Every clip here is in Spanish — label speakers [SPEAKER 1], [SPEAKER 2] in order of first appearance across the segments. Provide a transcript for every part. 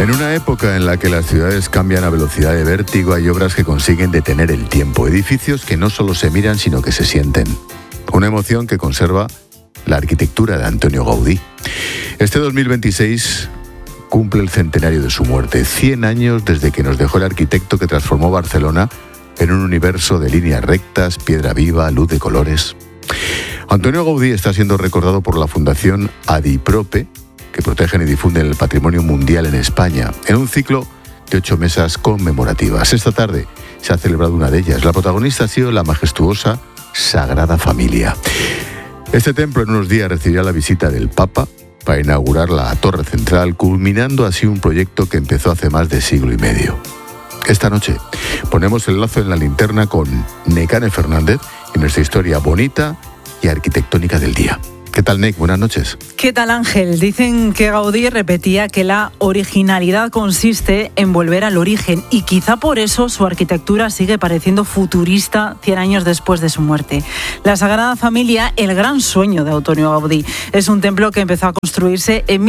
[SPEAKER 1] En una época en la que las ciudades cambian a velocidad de vértigo, hay obras que consiguen detener el tiempo. Edificios que no solo se miran, sino que se sienten. Una emoción que conserva la arquitectura de Antonio Gaudí. Este 2026 cumple el centenario de su muerte. 100 años desde que nos dejó el arquitecto que transformó Barcelona en un universo de líneas rectas, piedra viva, luz de colores. Antonio Gaudí está siendo recordado por la Fundación Adiprope, que protegen y difunden el patrimonio mundial en España, en un ciclo de 8 mesas conmemorativas. Esta tarde se ha celebrado una de ellas. La protagonista ha sido la majestuosa Sagrada Familia. Este templo en unos días recibirá la visita del Papa para inaugurar la torre central, culminando así un proyecto que empezó hace más de siglo y medio. Esta noche ponemos el lazo en la linterna con Nekane Fernández y nuestra historia bonita y arquitectónica del día. ¿Qué tal, Nek? Buenas noches.
[SPEAKER 2] ¿Qué tal, Ángel? Dicen que Gaudí repetía que la originalidad consiste en volver al origen y quizá por eso su arquitectura sigue pareciendo futurista 100 años después de su muerte. La Sagrada Familia, el gran sueño de Antonio Gaudí, es un templo que empezó a construirse en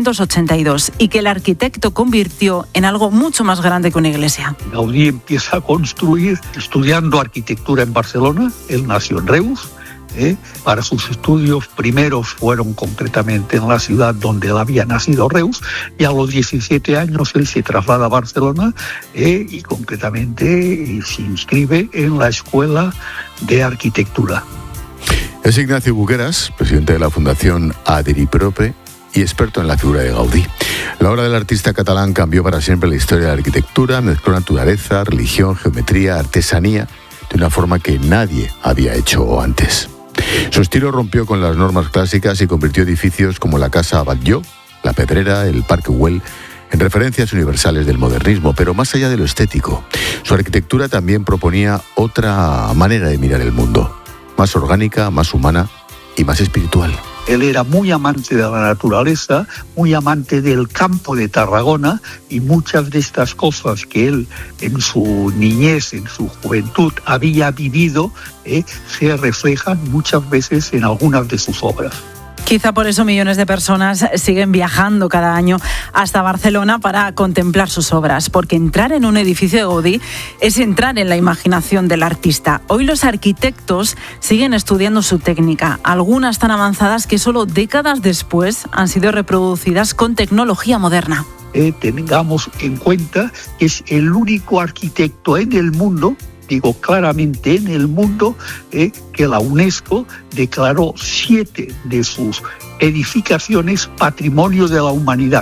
[SPEAKER 2] 1882 y que el arquitecto convirtió en algo mucho más grande que una iglesia.
[SPEAKER 3] Gaudí empieza a construir estudiando arquitectura en Barcelona. Él nació en Reus. Para sus estudios primeros fueron concretamente en la ciudad donde él había nacido, Reus, y a los 17 años él se traslada a Barcelona y concretamente se inscribe en la Escuela de Arquitectura.
[SPEAKER 1] Es Ignacio Bugueras, presidente de la Fundación Adiprope y experto en la figura de Gaudí. La obra del artista catalán cambió para siempre la historia de la arquitectura, mezcló naturaleza, religión, geometría, artesanía, de una forma que nadie había hecho antes. Su estilo rompió con las normas clásicas y convirtió edificios como la Casa Batlló, la Pedrera, el Parque Güell, en referencias universales del modernismo, pero más allá de lo estético. Su arquitectura también proponía otra manera de mirar el mundo, más orgánica, más humana y más espiritual.
[SPEAKER 3] Él era muy amante de la naturaleza, muy amante del campo de Tarragona, y muchas de estas cosas que él en su niñez, en su juventud había vivido, se reflejan muchas veces en algunas de sus obras.
[SPEAKER 2] Quizá por eso millones de personas siguen viajando cada año hasta Barcelona para contemplar sus obras, porque entrar en un edificio de Gaudí es entrar en la imaginación del artista. Hoy los arquitectos siguen estudiando su técnica, algunas tan avanzadas que solo décadas después han sido reproducidas con tecnología moderna.
[SPEAKER 3] Tengamos en cuenta que es el único arquitecto en el mundo, digo claramente en el mundo, que la UNESCO declaró 7 de sus edificaciones Patrimonio de la Humanidad.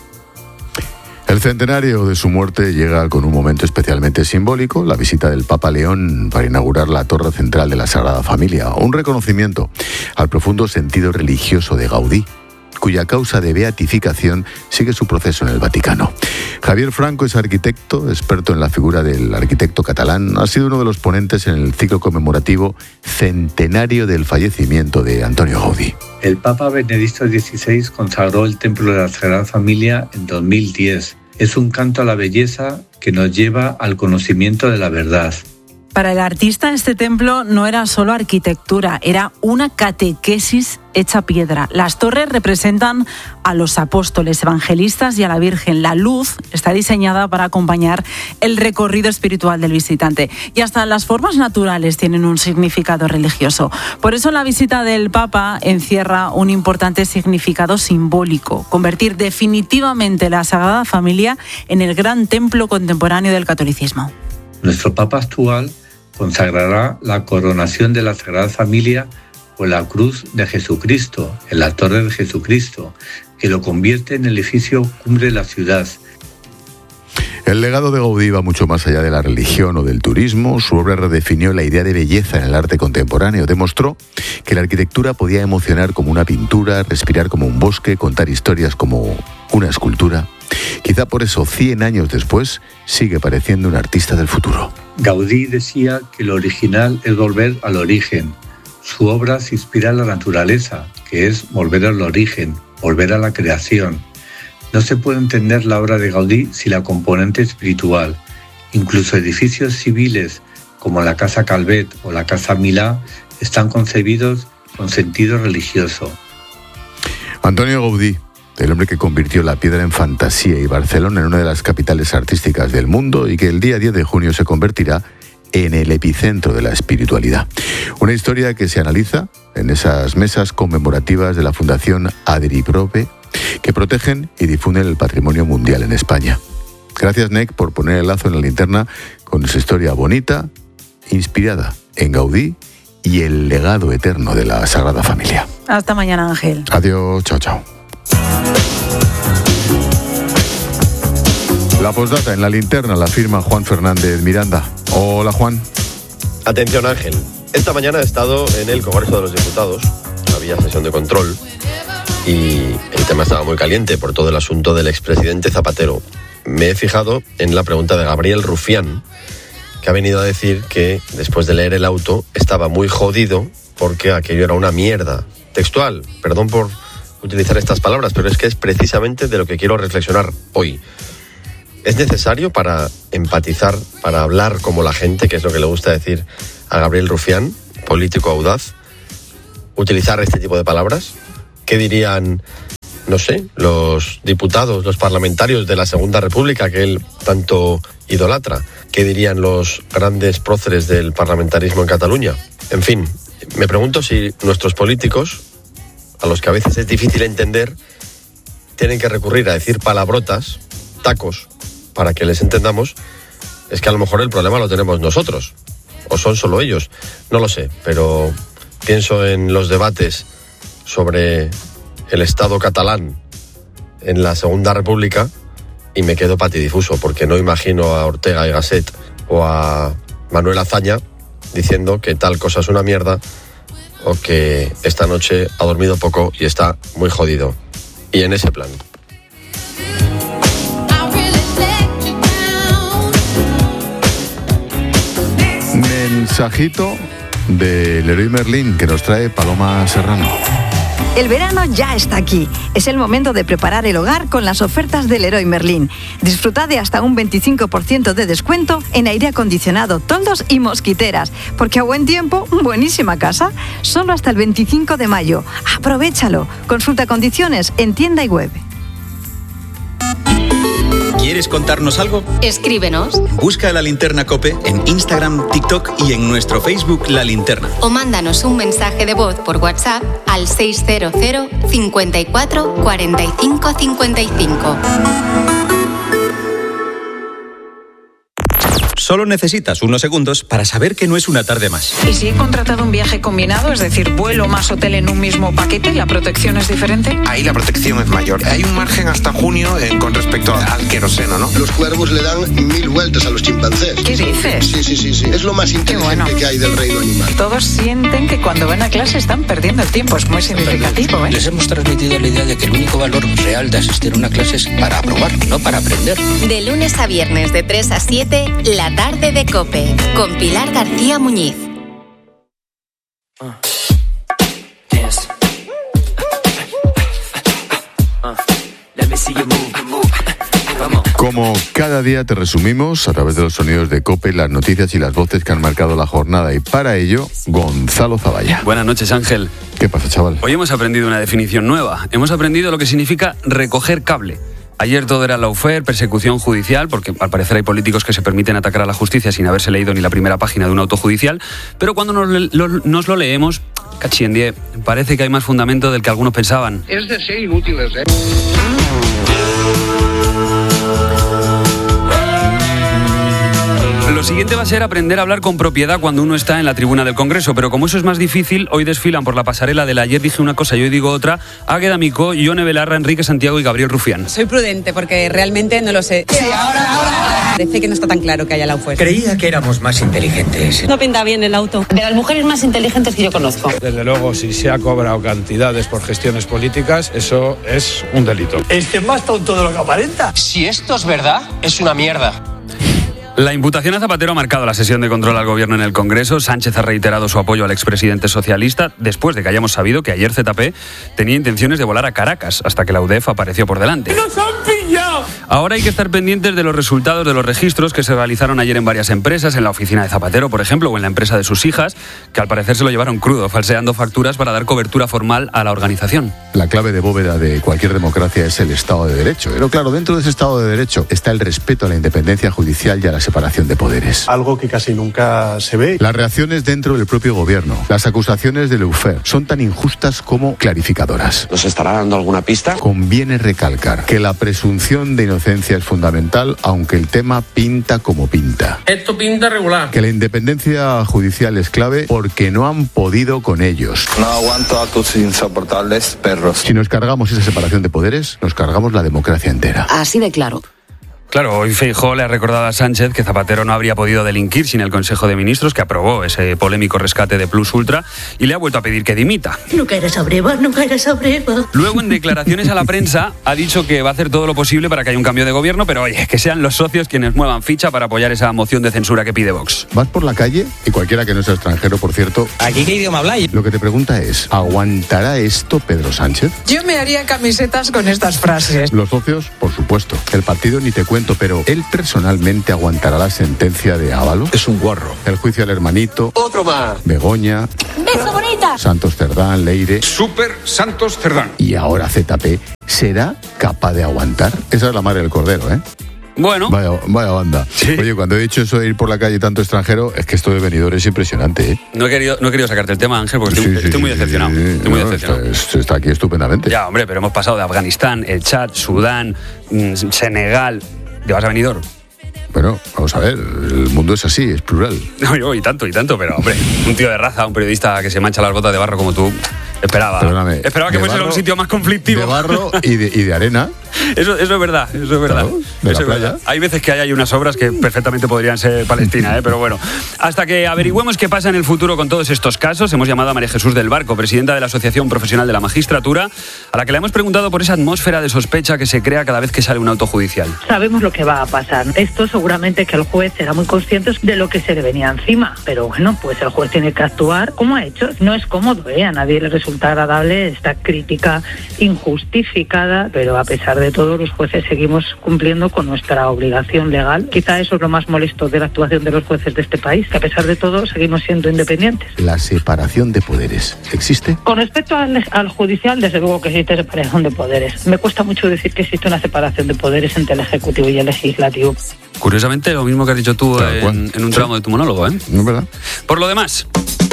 [SPEAKER 1] El centenario de su muerte llega con un momento especialmente simbólico, la visita del Papa León para inaugurar la torre central de la Sagrada Familia, un reconocimiento al profundo sentido religioso de Gaudí, cuya causa de beatificación sigue su proceso en el Vaticano. Javier Franco es arquitecto, experto en la figura del arquitecto catalán. Ha sido uno de los ponentes en el ciclo conmemorativo centenario del fallecimiento de Antonio Gaudí.
[SPEAKER 4] El Papa Benedicto XVI consagró el Templo de la Sagrada Familia en 2010. Es un canto a la belleza que nos lleva al conocimiento de la verdad.
[SPEAKER 2] Para el artista, este templo no era solo arquitectura, era una catequesis hecha piedra. Las torres representan a los apóstoles, evangelistas y a la Virgen. La luz está diseñada para acompañar el recorrido espiritual del visitante. Y hasta las formas naturales tienen un significado religioso. Por eso la visita del Papa encierra un importante significado simbólico: convertir definitivamente la Sagrada Familia en el gran templo contemporáneo del catolicismo.
[SPEAKER 4] Nuestro Papa actual consagrará la coronación de la Sagrada Familia con la cruz de Jesucristo, en la Torre de Jesucristo, que lo convierte en el edificio cumbre de la ciudad.
[SPEAKER 1] El legado de Gaudí va mucho más allá de la religión o del turismo. Su obra redefinió la idea de belleza en el arte contemporáneo. Demostró que la arquitectura podía emocionar como una pintura, respirar como un bosque, contar historias como una escultura. Quizá por eso, 100 años después, sigue pareciendo un artista del futuro.
[SPEAKER 4] Gaudí decía que lo original es volver al origen. Su obra se inspira en la naturaleza, que es volver al origen, volver a la creación. No se puede entender la obra de Gaudí sin la componente espiritual. Incluso edificios civiles como la Casa Calvet o la Casa Milà están concebidos con sentido religioso.
[SPEAKER 1] Antonio Gaudí el hombre que convirtió la piedra en fantasía y Barcelona en una de las capitales artísticas del mundo y que el día 10 de junio se convertirá en el epicentro de la espiritualidad. Una historia que se analiza en esas mesas conmemorativas de la Fundación Adri Prope, que protegen y difunden el patrimonio mundial en España. Gracias, NEC, por poner el lazo en la linterna con su historia bonita, inspirada en Gaudí y el legado eterno de la Sagrada Familia.
[SPEAKER 2] Hasta mañana, Ángel.
[SPEAKER 1] Adiós, chao, chao. La postdata en la linterna la firma Juan Fernández Miranda. Hola, Juan.
[SPEAKER 5] Atención, Ángel. Esta mañana he estado en el Congreso de los Diputados. Había sesión de control y el tema estaba muy caliente por todo el asunto del expresidente Zapatero. Me he fijado en la pregunta de Gabriel Rufián, que ha venido a decir que después de leer el auto estaba muy jodido porque aquello era una mierda. Textual, perdón por utilizar estas palabras, pero es que es precisamente de lo que quiero reflexionar hoy. ¿Es necesario para empatizar, para hablar como la gente, que es lo que le gusta decir a Gabriel Rufián, político audaz, utilizar este tipo de palabras? ¿Qué dirían, no sé, los diputados, los parlamentarios de la Segunda República que él tanto idolatra? ¿Qué dirían los grandes próceres del parlamentarismo en Cataluña? En fin, me pregunto si nuestros políticos, a los que a veces es difícil entender, tienen que recurrir a decir palabrotas, tacos, para que les entendamos. Es que a lo mejor el problema lo tenemos nosotros, o son solo ellos, no lo sé, pero pienso en los debates sobre el Estado catalán en la Segunda República y me quedo patidifuso, porque no imagino a Ortega y Gasset o a Manuel Azaña diciendo que tal cosa es una mierda o que esta noche ha dormido poco y está muy jodido. Y en ese plan.
[SPEAKER 1] Mensajito de Leroy Merlin que nos trae Paloma Serrano.
[SPEAKER 6] El verano ya está aquí. Es el momento de preparar el hogar con las ofertas del Leroy Merlin. Disfruta de hasta un 25% de descuento en aire acondicionado, toldos y mosquiteras. Porque a buen tiempo, buenísima casa. Solo hasta el 25 de mayo. Aprovéchalo. Consulta condiciones en tienda y web.
[SPEAKER 7] ¿Quieres contarnos algo?
[SPEAKER 8] Escríbenos.
[SPEAKER 7] Busca La Linterna COPE en Instagram, TikTok y en nuestro Facebook La Linterna.
[SPEAKER 8] O mándanos un mensaje de voz por WhatsApp al 600 54 45 55.
[SPEAKER 7] Solo necesitas unos segundos para saber que no es una tarde más.
[SPEAKER 9] ¿Y si he contratado un viaje combinado, es decir, vuelo más hotel en un mismo paquete, la protección es diferente?
[SPEAKER 10] Ahí la protección es mayor. Hay un margen hasta junio con respecto al queroseno, ¿no?
[SPEAKER 11] Los cuervos le dan 1000 vueltas a los chimpancés.
[SPEAKER 9] ¿Qué dices?
[SPEAKER 11] Sí. Es lo más inteligente que hay del reino animal.
[SPEAKER 9] Todos sienten que cuando van a clase están perdiendo el tiempo. Es muy significativo, ¿eh?
[SPEAKER 12] Les hemos transmitido la idea de que el único valor real de asistir a una clase es para aprobar, no para aprender.
[SPEAKER 8] De lunes a viernes de 3 a 7, la tarde de COPE, con Pilar García Muñiz.
[SPEAKER 1] Como cada día te resumimos a través de los sonidos de COPE las noticias y las voces que han marcado la jornada, y para ello, Gonzalo Zavalla.
[SPEAKER 13] Buenas noches, Ángel.
[SPEAKER 1] ¿Qué pasa, chaval?
[SPEAKER 13] Hoy hemos aprendido una definición nueva. Hemos aprendido lo que significa recoger cable. Ayer todo era lawfare, persecución judicial, porque al parecer hay políticos que se permiten atacar a la justicia sin haberse leído ni la primera página de un auto judicial, pero cuando nos lo leemos, cachiendie, parece que hay más fundamento del que algunos pensaban.
[SPEAKER 14] Es de ser inútiles, ¿eh?
[SPEAKER 13] Lo siguiente va a ser aprender a hablar con propiedad cuando uno está en la tribuna del Congreso, pero como eso es más difícil, hoy desfilan por la pasarela del ayer dije una cosa y hoy digo otra, Águeda Micó, Ione Belarra, Enrique Santiago y Gabriel Rufián.
[SPEAKER 15] Soy prudente porque realmente no lo sé. Sí, ahora. Parece que no está tan claro que haya lawfare.
[SPEAKER 12] Creía que éramos más inteligentes.
[SPEAKER 15] No pinta bien el auto.
[SPEAKER 16] De las mujeres más inteligentes que yo conozco.
[SPEAKER 17] Desde luego, si se ha cobrado cantidades por gestiones políticas, eso es un delito.
[SPEAKER 18] Este es más tonto de lo que aparenta.
[SPEAKER 19] Si esto es verdad, es una mierda.
[SPEAKER 13] La imputación a Zapatero ha marcado la sesión de control al gobierno en el Congreso. Sánchez ha reiterado su apoyo al expresidente socialista después de que hayamos sabido que ayer ZP tenía intenciones de volar a Caracas hasta que la UDEF apareció por delante.
[SPEAKER 18] ¡Nos han pillado!
[SPEAKER 13] Ahora hay que estar pendientes de los resultados de los registros que se realizaron ayer en varias empresas, en la oficina de Zapatero, por ejemplo, o en la empresa de sus hijas, que al parecer se lo llevaron crudo, falseando facturas para dar cobertura formal a la organización.
[SPEAKER 1] La clave de bóveda de cualquier democracia es el Estado de Derecho. Pero claro, dentro de ese Estado de Derecho está el respeto a la independencia judicial y a la separación de poderes.
[SPEAKER 14] Algo que casi nunca se ve.
[SPEAKER 1] Las reacciones dentro del propio gobierno, las acusaciones del Lawfare, son tan injustas como clarificadoras.
[SPEAKER 10] ¿Nos estará dando alguna pista?
[SPEAKER 1] Conviene recalcar que la presunción de inocencia es fundamental, aunque el tema pinta como pinta.
[SPEAKER 18] Esto pinta regular.
[SPEAKER 1] Que la independencia judicial es clave porque no han podido con ellos.
[SPEAKER 20] No aguanto a tus insoportables perros.
[SPEAKER 1] Si nos cargamos esa separación de poderes, nos cargamos la democracia entera.
[SPEAKER 16] Así de claro.
[SPEAKER 13] Claro, hoy Feijóo le ha recordado a Sánchez que Zapatero no habría podido delinquir sin el Consejo de Ministros, que aprobó ese polémico rescate de Plus Ultra, y le ha vuelto a pedir que dimita.
[SPEAKER 16] Nunca eres abreva.
[SPEAKER 13] Luego, en declaraciones a la prensa, ha dicho que va a hacer todo lo posible para que haya un cambio de gobierno, pero oye, que sean los socios quienes muevan ficha para apoyar esa moción de censura que pide Vox.
[SPEAKER 1] Vas por la calle, y cualquiera que no sea extranjero, por cierto...
[SPEAKER 12] ¿Aquí qué idioma habláis?
[SPEAKER 1] Lo que te pregunta es, ¿aguantará esto Pedro Sánchez?
[SPEAKER 9] Yo me haría camisetas con estas frases.
[SPEAKER 1] Los socios, por supuesto. El partido ni te cuento, pero él personalmente aguantará la sentencia de Ábalos.
[SPEAKER 12] Es un guarro.
[SPEAKER 1] El juicio al hermanito.
[SPEAKER 18] Otro más.
[SPEAKER 1] Begoña.
[SPEAKER 16] ¡Beso bonita!
[SPEAKER 1] Santos Cerdán, Leire.
[SPEAKER 10] Súper Santos Cerdán.
[SPEAKER 1] Y ahora ZP. ¿Será capaz de aguantar? Esa es la madre del cordero, ¿eh?
[SPEAKER 13] Bueno.
[SPEAKER 1] Vaya banda. Sí. Oye, cuando he dicho eso de ir por la calle tanto extranjero, es que esto de Benidorm es impresionante, ¿eh?
[SPEAKER 13] No he querido sacarte el tema, Ángel, porque estoy muy decepcionado.
[SPEAKER 1] Está aquí estupendamente.
[SPEAKER 13] Ya, hombre, pero hemos pasado de Afganistán, el Chad, Sudán, Senegal. ¿Te vas a Benidorm?
[SPEAKER 1] Bueno, vamos a ver, el mundo es así, es plural.
[SPEAKER 13] No, y tanto, pero hombre, un tío de raza, un periodista que se mancha las botas de barro como tú, esperaba que fuese un sitio más conflictivo.
[SPEAKER 1] De barro y de arena.
[SPEAKER 13] Eso es verdad, Claro, eso es verdad. Hay veces que hay unas obras que perfectamente podrían ser Palestina, pero bueno. Hasta que averigüemos qué pasa en el futuro con todos estos casos, hemos llamado a María Jesús del Barco, presidenta de la Asociación Profesional de la Magistratura, a la que le hemos preguntado por esa atmósfera de sospecha que se crea cada vez que sale un auto judicial.
[SPEAKER 21] Sabemos lo que va a pasar. Esto seguramente que el juez será muy consciente de lo que se le venía encima, pero bueno, pues el juez tiene que actuar como ha hecho. No es cómodo, a nadie le resulta agradable esta crítica injustificada, pero a pesar de todo los jueces seguimos cumpliendo con nuestra obligación legal. Quizá eso es lo más molesto de la actuación de los jueces de este país, que a pesar de todo seguimos siendo independientes.
[SPEAKER 1] La separación de poderes, ¿existe?
[SPEAKER 21] Con respecto al judicial, desde luego que existe separación de poderes. Me cuesta mucho decir que existe una separación de poderes entre el Ejecutivo y el Legislativo.
[SPEAKER 13] Curiosamente, lo mismo que has dicho tú en un tramo de tu monólogo, ¿eh?
[SPEAKER 1] No es verdad.
[SPEAKER 13] Por lo demás...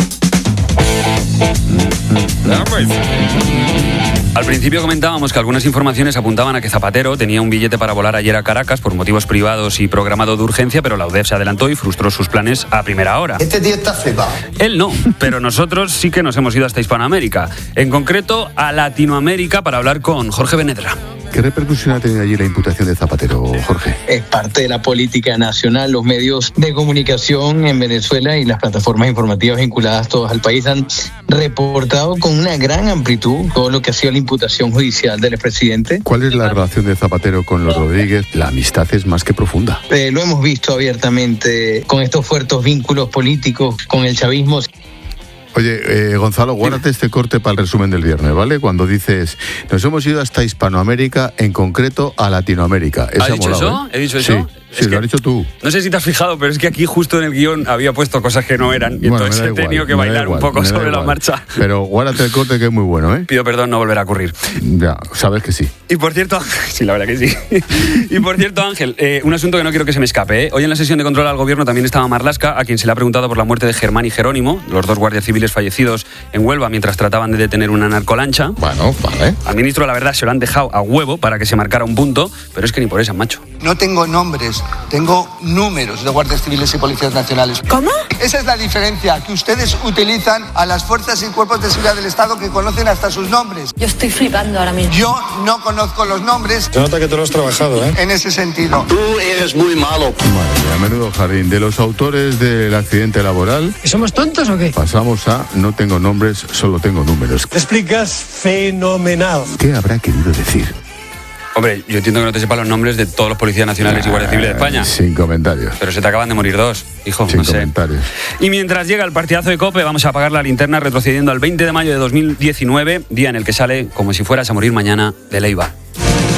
[SPEAKER 13] Al principio comentábamos que algunas informaciones apuntaban a que Zapatero tenía un billete para volar ayer a Caracas por motivos privados y programado de urgencia, pero la UDEF se adelantó y frustró sus planes a primera hora.
[SPEAKER 11] Este tío está flipado.
[SPEAKER 13] Él no, pero nosotros sí que nos hemos ido hasta Hispanoamérica, en concreto a Latinoamérica, para hablar con Jorge Benedra.
[SPEAKER 1] ¿Qué repercusión ha tenido allí la imputación de Zapatero, Jorge?
[SPEAKER 22] Es parte de la política nacional. Los medios de comunicación en Venezuela y las plataformas informativas vinculadas todas al país han reportado con una gran amplitud todo lo que ha sido la imputación judicial del expresidente.
[SPEAKER 1] ¿Cuál es la relación de Zapatero con los Rodríguez? La amistad es más que profunda.
[SPEAKER 22] Lo hemos visto abiertamente con estos fuertes vínculos políticos con el chavismo.
[SPEAKER 1] Oye, Gonzalo, guárdate este corte para el resumen del viernes, ¿vale? Cuando dices, nos hemos ido hasta Hispanoamérica, en concreto a Latinoamérica.
[SPEAKER 13] ¿Has dicho eso? ¿He dicho eso?
[SPEAKER 1] Sí, lo has dicho tú.
[SPEAKER 13] No sé si te has fijado, pero es que aquí justo en el guión había puesto cosas que no eran. Y entonces he tenido que bailar un poco sobre la marcha.
[SPEAKER 1] Pero guárdate el corte, que es muy bueno, ¿eh?
[SPEAKER 13] Pido perdón, no volverá a ocurrir.
[SPEAKER 1] Ya, sabes que sí.
[SPEAKER 13] Y por cierto, sí, la verdad que sí. Y por cierto, Ángel, un asunto que no quiero que se me escape, ¿eh? Hoy en la sesión de control al gobierno también estaba Marlaska, a quien se le ha preguntado por la muerte de Germán y Jerónimo, los dos guardias civiles fallecidos en Huelva mientras trataban de detener una narcolancha.
[SPEAKER 1] Bueno, vale.
[SPEAKER 13] Al ministro, la verdad, se lo han dejado a huevo para que se marcara un punto, pero es que ni por eso, macho.
[SPEAKER 11] No tengo nombres, tengo números de guardias civiles y policías nacionales.
[SPEAKER 16] ¿Cómo?
[SPEAKER 11] Esa es la diferencia, que ustedes utilizan a las fuerzas y cuerpos de seguridad del Estado que conocen hasta sus nombres.
[SPEAKER 16] Yo estoy flipando ahora mismo.
[SPEAKER 11] Yo no conozco los nombres.
[SPEAKER 14] Se nota que tú lo has trabajado, ¿eh?
[SPEAKER 11] En ese sentido.
[SPEAKER 20] Tú eres muy malo.
[SPEAKER 1] Madre, a menudo jardín. De los autores del accidente laboral...
[SPEAKER 18] ¿Somos tontos o qué?
[SPEAKER 1] Pasamos a no tengo nombres, solo tengo números.
[SPEAKER 18] Te explicas fenomenal.
[SPEAKER 1] ¿Qué habrá querido decir?
[SPEAKER 13] Hombre, yo entiendo que no te sepan los nombres de todos los policías nacionales y guardias civiles de España.
[SPEAKER 1] Sin comentarios.
[SPEAKER 13] Pero se te acaban de morir dos, hijo,
[SPEAKER 1] Sin
[SPEAKER 13] no sé.
[SPEAKER 1] comentarios.
[SPEAKER 13] Y mientras llega el partidazo de COPE, vamos a apagar la linterna retrocediendo al 20 de mayo de 2019, día en el que sale, como si fueras a morir mañana, de Leiva.